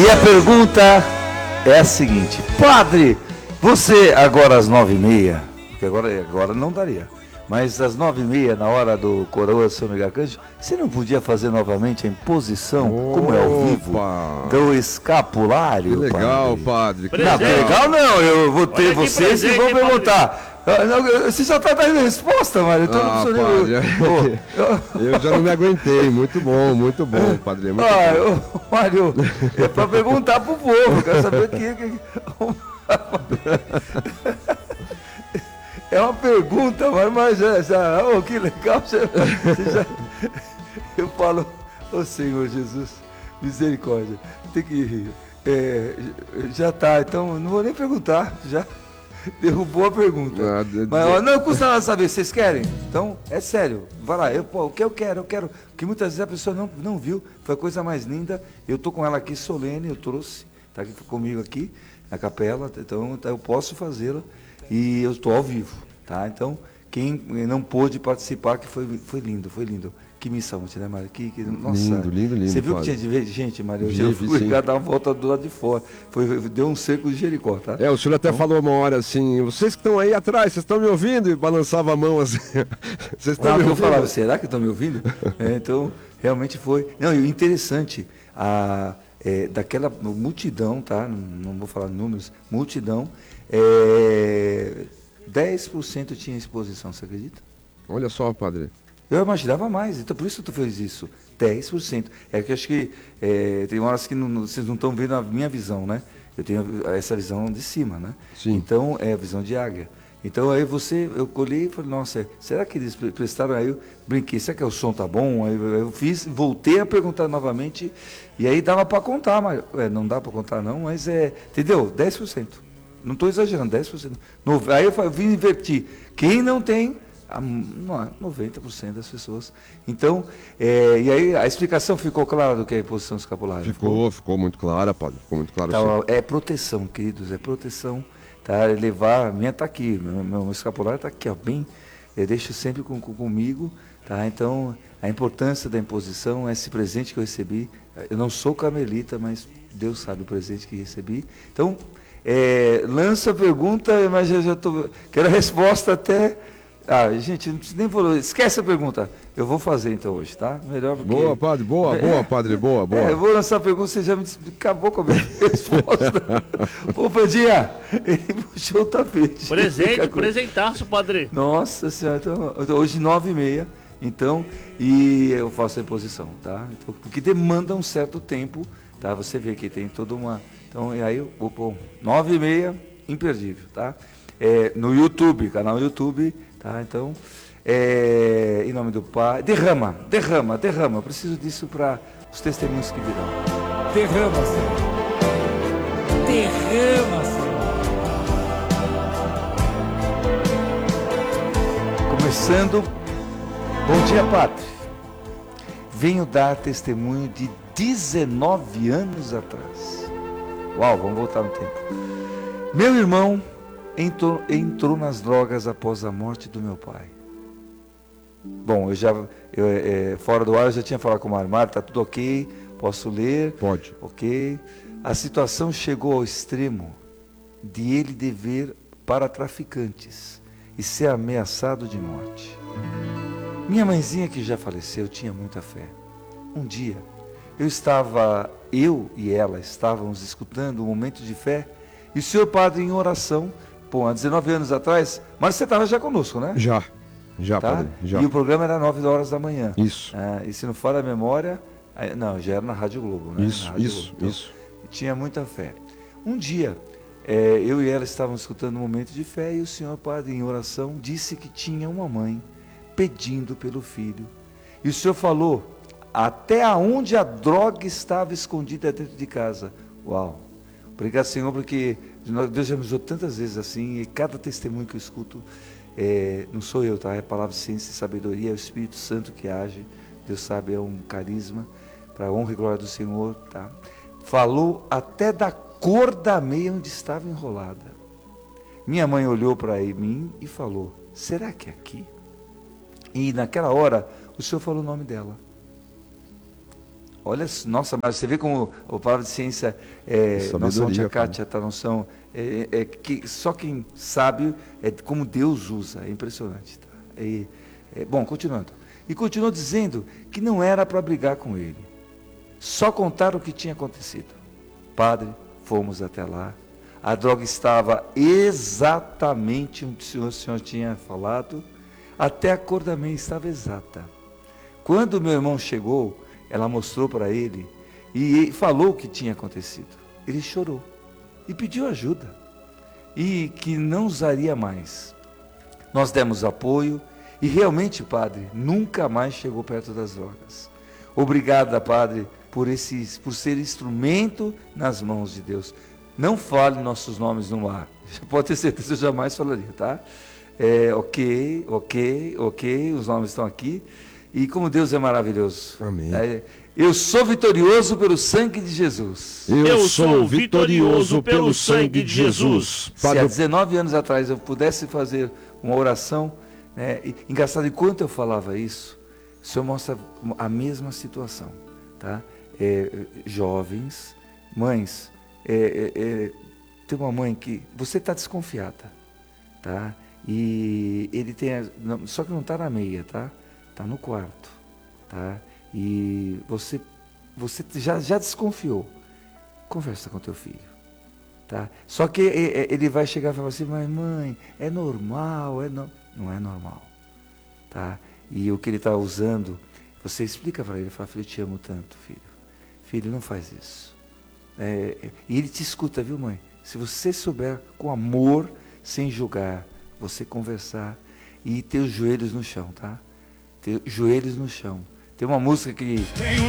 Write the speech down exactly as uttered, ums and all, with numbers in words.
a pergunta é a seguinte: padre, você agora às nove e meia, porque agora, agora não daria, mas às nove e meia, na hora do coroa de São Miguel Arcanjo, você não podia fazer novamente a imposição, Opa. como é ao vivo, do escapulário? Que legal, padre. padre. Não, que legal não, eu vou ter vocês que vão hein, perguntar. Ah, não, você já está dando resposta, Mário. Então Ah, não padre, eu, eu, eu já não me aguentei. Muito bom, muito bom, padre. Muito ah, bom. eu, Mário, é para perguntar pro povo, quero saber o que... que é uma pergunta, mas, mas é, já, oh, que legal. Você, você já, eu falo, ô oh, Senhor Jesus, misericórdia. Tem que... É, já está, então não vou nem perguntar, já... Derrubou a pergunta. Ah, de, de... Mas ó, não custa nada saber, vocês querem? Então, é sério, vai lá, eu, pô, o que eu quero, eu quero. Porque muitas vezes a pessoa não, não viu, foi a coisa mais linda. Eu tô com ela aqui solene, eu trouxe, tá aqui comigo aqui, na capela, então eu posso fazê-la e eu estou ao vivo, tá? Então, quem não pôde participar, que foi, foi lindo, foi lindo. Que missão, né, Mário? Que, que, nossa, lindo, lindo, lindo. Você viu padre. que tinha de gente, Mário? Eu fui cá dar uma volta do lado de fora. Foi, deu um cerco de Jericó, tá? É, o senhor até então... falou uma hora assim, vocês que estão aí atrás, vocês estão me ouvindo? E balançava a mão assim. Vocês estão me ouvindo? Eu falava, será que estão me ouvindo? É, então, realmente foi. Não, e o interessante, a, é, daquela multidão, tá? Não, não vou falar números, multidão, é, dez por cento tinha exposição, você acredita? Olha só, padre. Eu imaginava mais, então por isso tu fez isso, dez por cento. É que eu acho que é, tem horas que não, vocês não estão vendo a minha visão, né? Eu tenho essa visão de cima, né? Sim. Então, é a visão de águia. Então, aí você, eu colhei e falei, nossa, será que eles prestaram? Aí eu brinquei, será que o som tá bom? Aí eu, eu fiz, voltei a perguntar novamente, e aí dava para contar, mas é, não dá para contar não, mas é, entendeu? dez por cento. Não estou exagerando, dez por cento. No, aí eu, eu vim invertir. Quem não tem... noventa por cento das pessoas. Então, é, e aí a explicação ficou clara do que é a imposição escapulária? Ficou, ficou, ficou muito clara, padre. Ficou muito claro. Então, é proteção, queridos, é proteção. Tá? Levar, a minha está aqui, meu, meu escapulário está aqui, ó, bem, eu deixo sempre com, com, comigo. Tá? Então, a importância da imposição é esse presente que eu recebi. Eu não sou carmelita, mas Deus sabe o presente que recebi. Então, é, lança a pergunta, mas eu já tô, quero a resposta até... Ah, gente, nem vou, esquece a pergunta. Eu vou fazer então hoje, tá? Melhor porque... Boa, padre, boa, é, boa, padre, boa, boa. É, eu vou lançar a pergunta, você já me acabou com a minha resposta. Ô, Pandinha, ele puxou o tapete. Presente, presentaço, padre. Nossa Senhora, então, hoje nove e meia, então, e eu faço a imposição, tá? Então, porque demanda um certo tempo, tá? Você vê que tem toda uma... Então, e aí, eu vou pôr nove e meia, imperdível, tá? É, no YouTube, canal YouTube... Tá, então, é, em nome do Pai, derrama, derrama, derrama, eu preciso disso para os testemunhos que virão. Derrama, Senhor. Derrama, Senhor. Começando, bom dia, Padre. Venho dar testemunho de dezenove anos atrás. Uau, vamos voltar no tempo. Meu irmão Entrou, entrou nas drogas após a morte do meu pai. Bom, eu já, eu, é, fora do ar, eu já tinha falado com o Mário, está tudo ok, posso ler? Pode. Ok. A situação chegou ao extremo de ele dever para traficantes e ser ameaçado de morte. Minha mãezinha, que já faleceu, tinha muita fé. Um dia, eu estava, eu e ela estávamos escutando um momento de fé e o senhor padre em oração. Pô, há dezenove anos atrás, mas você estava já conosco, né? Já, já, tá? padre, já. E o programa era nove horas da manhã. Isso. Ah, e se não for a memória, não, já era na Rádio Globo, né? Isso, Rádio isso, Globo. Então, isso. Tinha muita fé. Um dia, é, eu e ela estávamos escutando um momento de fé e o senhor padre, em oração, disse que tinha uma mãe pedindo pelo filho. E o senhor falou, até aonde a droga estava escondida dentro de casa. Uau! Obrigado, Senhor, porque Deus já me usou tantas vezes assim, e cada testemunho que eu escuto, é, não sou eu, tá? É a palavra de ciência e sabedoria, é o Espírito Santo que age, Deus sabe, é um carisma, para a honra e glória do Senhor, tá? Falou até da cor da meia onde estava enrolada. Minha mãe olhou para mim e falou, será que é aqui? E naquela hora, o Senhor falou o nome dela. Olha, nossa, mas você vê como a palavra de ciência, é, nossa Sabedoria, tia Kátia, tá noção, é, é que só quem sabe é como Deus usa, é impressionante. Tá? E, é, bom, continuando. E continuou dizendo que não era para brigar com ele, só contar o que tinha acontecido. Padre, fomos até lá, a droga estava exatamente onde o senhor, o senhor tinha falado, até a cor da meia estava exata. Quando meu irmão chegou, ela mostrou para ele e falou o que tinha acontecido. Ele chorou e pediu ajuda e que não usaria mais. Nós demos apoio e realmente, padre, nunca mais chegou perto das drogas. Obrigada, padre, por, esse, por ser instrumento nas mãos de Deus. Não fale nossos nomes no ar. Pode ter certeza, eu jamais falaria, tá? É, ok, ok, ok, os nomes estão aqui. E como Deus é maravilhoso. Amém. É, eu sou vitorioso pelo sangue de Jesus. Eu sou vitorioso pelo sangue de Jesus. Se há dezenove anos atrás eu pudesse fazer uma oração, né, e, engraçado, enquanto eu falava isso, o Senhor mostra a mesma situação. Tá? É, jovens, mães, é, é, é, tem uma mãe que você está desconfiada, tá? E ele tem, a, não, só que não está na meia, tá? Está no quarto, tá? E você, você já, já desconfiou. Conversa com teu filho, tá? Só que ele vai chegar e falar assim, mas mãe, é normal, é no... não é normal, tá? E o que ele está usando, você explica para ele, fala, filho, eu te amo tanto, filho. Filho, não faz isso. É, e ele te escuta, viu, mãe? Se você souber com amor, sem julgar, você conversar e ter os joelhos no chão, tá? Ter joelhos no chão. Tem uma música que